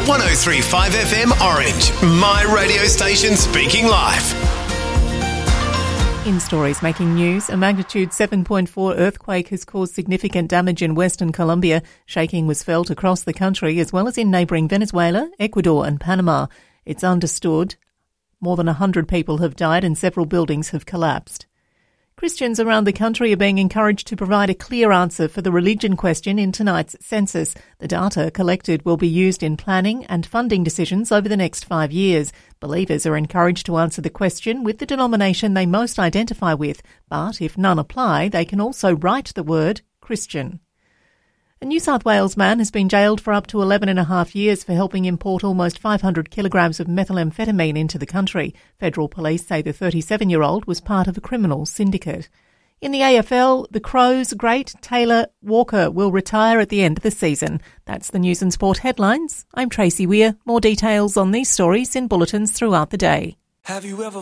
103.5 FM Orange, my radio station speaking live. In stories making news, a magnitude 7.4 earthquake has caused significant damage in Western Colombia. Shaking was felt across the country as well as in neighbouring Venezuela, Ecuador and Panama. It's understood more than 100 people have died and several buildings have collapsed. Christians around the country are being encouraged to provide a clear answer for the religion question in tonight's census. The data collected will be used in planning and funding decisions over the next 5 years. Believers are encouraged to answer the question with the denomination they most identify with, but if none apply, they can also write the word Christian. A New South Wales man has been jailed for up to 11.5 years for helping import almost 500 kilograms of methamphetamine into the country. Federal police say the 37-year-old was part of a criminal syndicate. In the AFL, the Crows' great Taylor Walker will retire at the end of the season. That's the news and sport headlines. I'm Tracy Weir. More details on these stories in bulletins throughout the day. Have you ever